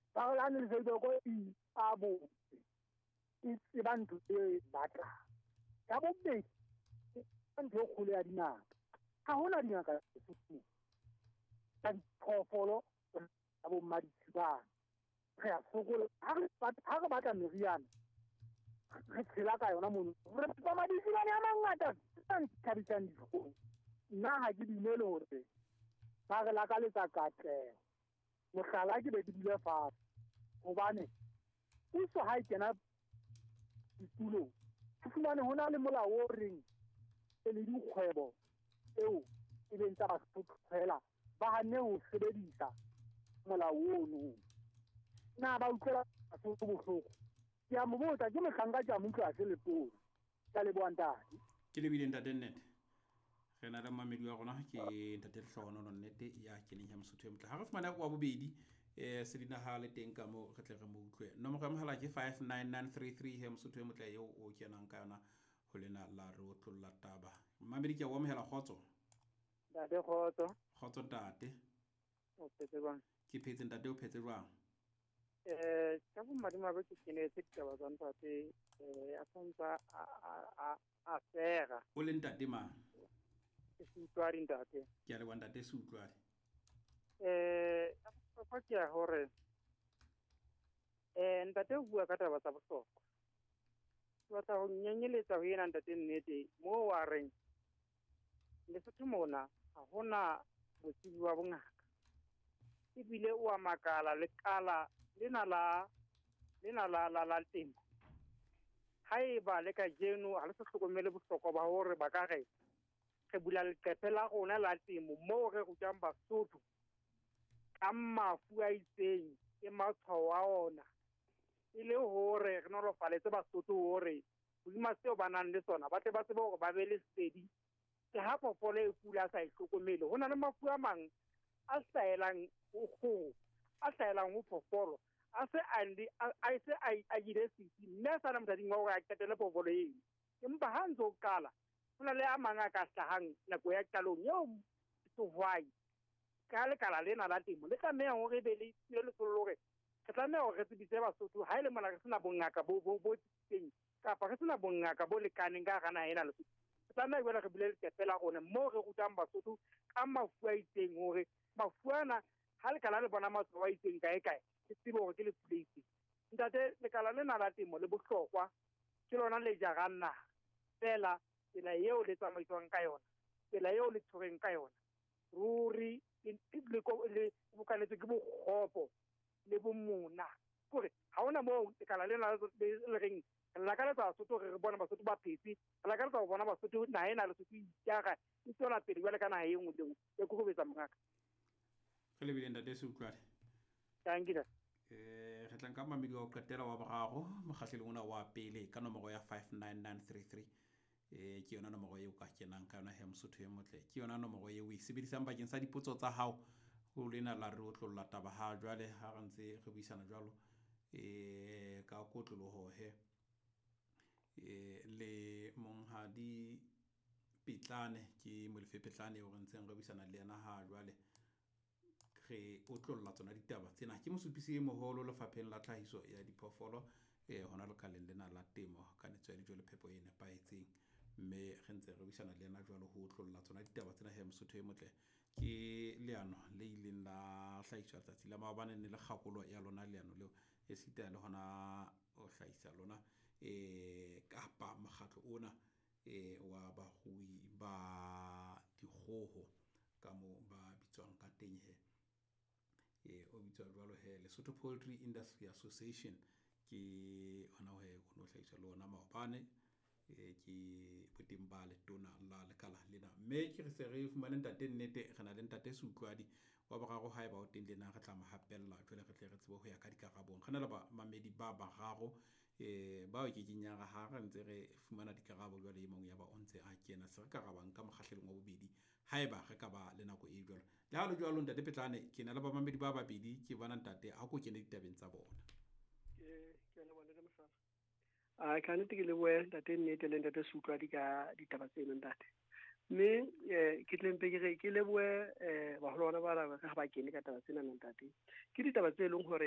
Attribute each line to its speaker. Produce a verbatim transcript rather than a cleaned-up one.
Speaker 1: ba la ne se go I a bo e ba ntho e batla ya bobedi ntho e kholo ya dinaka ha hona dinaka tse tsa diphoofolo tsa bo mmaditshibana re a sokola ha re batla meriana re tshela ka yona mono re tsa maditshibana a mangata tsa nthabisang ditlhong nna ha ke dumele hore ba re lakaletsa katleho mohlala ke be ke dile fatshe hobane puso ha e kena ditulong ho fumane ho na le molao o reng e le dikgwebo eo e leng tsa Basotho fela ba hanne ho sebedisa molao ono na ba utlwela Basotho bohloko ke a mo botsa ke mohlanka ke a mo utlwa se leporo ka le boantadi
Speaker 2: ke le bile ntate nnete re na le mamedi wa rona ke ntate Hlohono no nnete ya ke le ya Mosotho e motle ha re fumana kwa bobedi eh se dina ha le teng ka mo re tle re mo utlwe nomoro ya mohala ke five nine nine three three he Mosotho e motle yo o kenang ka yona ho lena la re o tlolla taba mamedi ke wa mohela khotso
Speaker 1: ntate khotso
Speaker 2: khotso ntate
Speaker 1: o phetse bang
Speaker 2: ke phetse ntate o phetse jwang
Speaker 1: eh ka bo madima ba ke kene se ke ba tsantsa tse eh a tsantsa a a a sega
Speaker 2: o le ntate mang
Speaker 1: ke utlwari ntate
Speaker 2: ke a le ntate se utlwari
Speaker 1: eh fa ke a hore eh ntate o bua ka taba tsa bohlokwa wa tsa ho nyenyeletsa ho yena ntate nnete mo wa reng le setho mona ha hona botsebi wa bongaka ebile o a makala le kala lena la lena la la la temo haeba le ka jeno ha le se hlokomele bohlokwa ba hore ba ka re re bula leqephe la rona la temo mo re rutang Basotho ka mafu a itseng e matshwao a ona e le hore re nolofaletse Basotho hore bodima seo ba nang le sona ba tle ba tsebe hore ba be le sedi ke ha popole e kula sa ihlokomele hona le mafu a mang a saelang ho kgo a saelang ho popolo a se andi a se a jire sisi mme sa na motading wa hore a qetele popolo eo empa ha ntso kala hona le a mang a ka hlahang nako ya qalong eo sohwai ka le kala lena la temo le tlameha hore be le le hore re tlameha hore re tsebise Basotho ha ile mona re sena bongaka bo bo bo teng kapa re sena bongaka bo lekaneng ka gana ena le re tlameha jwale re bule leqephe la rona mo re rutang Basotho ka mafu a itseng hore mafu ana ha le kala le bona matshwao a itseng kae kae ke tsebe hore ke le puletse ntate lekala lena la temo le bohlokwa ke lona le jarang naha fela tsela eo le tsamaiswang ka yona tsela eo le tshwereng ka yona ruri le bokanetse ke bokgopo le bomona kore ha ona mo lekala lena le reng re lakaletsa Basotho re bona Basotho ba phetse re lakaletsa go bona Basotho naha ena le Sotho itjaga e tswela pele jwale ka naha e nngwe le nngwe e go betsa mongaka
Speaker 2: re le bile ntate se utlware
Speaker 1: tankila
Speaker 2: eh re tlang ka mamedi wa o qetela wa boraro mokgahlelong ona wa pele ka nomoro ya five nine nine three three eh ke yona nomoro eo ka kenang ka yona he Mosotho e motle ke yona nomoro eo e sebedisang bakeng sa dipotso tsa hao ho lena la re o tlolla taba ha jwale ha re ntse re buisana jwalo eh ka kotloloho he eh le monghadi Pitlane ke Molefe Pitlane o rentseng re buisana le yena ha jwale re o tlolla tsona ditaba tsena ke mosupisi e moholo lefapheng la tlhahiso ya diphoofolo eh hona le kaleng lena la temo ka netso ya dijo le phepo e nepaetseng mme re ntse re buisana le yena jwalo ho tlolla tsona ditaba tsena he Mosotho e motle ke leano le ileng la hlahiswa tsatsi la maobane ne le kgakolo ya lona leano leo e sita le hona o hlahisa lona eh kapa makgatlo ona eh wa bahui ba dikgoho ka mo ba bitswang ka teng he eh o bitswa jwalo he Lesotho Poultry Industry Association ke ona he o no hlahisa lona maobane eh ke botimba le tona la lekala lena mme ke re se re fumane ntate nnete re na le ntate se utlwadi wa boraro ha eba o teng lena re tla mo hapella jwale re tle re tsebe ho ya ka dikarabong gana le ba mamedi ba bararo eh ba o ke kenyanga ha re ntse re fumana dikarabo jwale imong ya ba ontse a kena se re karabang ka mokgahlelong wa bobedi ha eba re ka ba le nako e jwalo le ha lo jwalo ntate Pitlane ke na le ba mamedi ba babedi ke bona ntate ha go kene ditabeng tsa bona
Speaker 3: ke ke le bona le mosana a ka nne ke le bua ntate nnete le ntate se utlwa di ka ditaba tseno ntate mme eh ke tlempe ke re ke le bua eh ba holona ba ba ka ba kene ka taba tsena ntate ke ditaba tse leng hore